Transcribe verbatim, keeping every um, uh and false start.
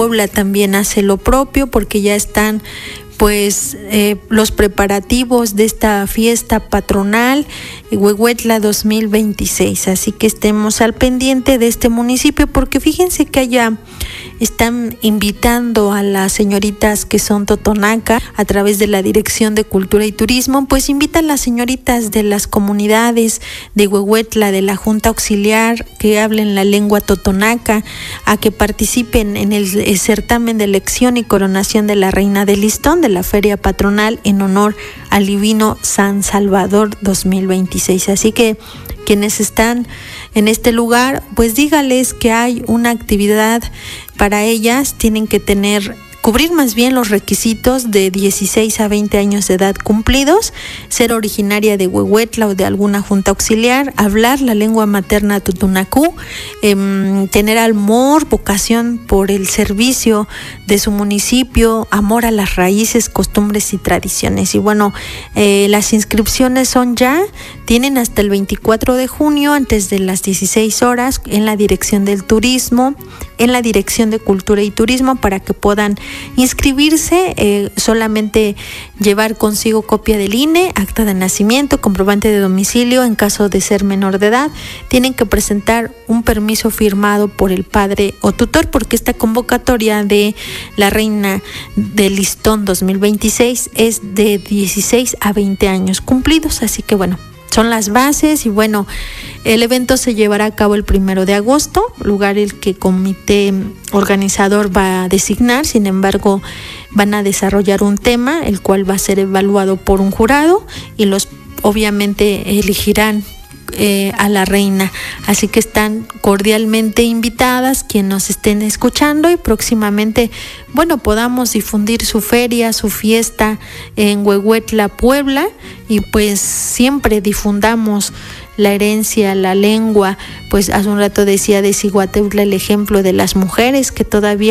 Puebla también hace lo propio porque ya están pues eh, los preparativos de esta fiesta patronal Huehuetla dos mil veintiséis, así que estemos al pendiente de este municipio porque fíjense que allá están invitando a las señoritas que son totonaca a través de la Dirección de Cultura y Turismo, pues invitan a las señoritas de las comunidades de Huehuetla, de la Junta Auxiliar, que hablen la lengua totonaca, a que participen en el, el certamen de elección y coronación de la Reina del Listón de la Feria Patronal en honor al Divino San Salvador dos mil veintiséis. Así que quienes están en este lugar, pues dígales que hay una actividad para ellas, tienen que tener cubrir más bien los requisitos de dieciséis a veinte años de edad cumplidos, ser originaria de Huehuetla o de alguna junta auxiliar, hablar la lengua materna totonacú, eh, tener amor, vocación por el servicio de su municipio, amor a las raíces, costumbres y tradiciones. Y bueno, eh, las inscripciones son ya, tienen hasta el veinticuatro de junio antes de las dieciséis horas en la Dirección del Turismo, en la Dirección de Cultura y Turismo para que puedan inscribirse, eh, solamente llevar consigo copia del I N E, acta de nacimiento, comprobante de domicilio en caso de ser menor de edad. Tienen que presentar un permiso firmado por el padre o tutor porque esta convocatoria de la Reina del Listón dos mil veintiséis es de dieciséis a veinte años cumplidos, así que bueno, son las bases. Y bueno, el evento se llevará a cabo el primero de agosto, lugar el que el comité organizador va a designar. Sin embargo, van a desarrollar un tema, el cual va a ser evaluado por un jurado y los obviamente elegirán Eh, a la reina, así que están cordialmente invitadas quienes nos estén escuchando y próximamente, bueno, podamos difundir su feria, su fiesta en Huehuetla, Puebla, y pues siempre difundamos la herencia, la lengua. Pues hace un rato decía de Ciguateutla el ejemplo de las mujeres que todavía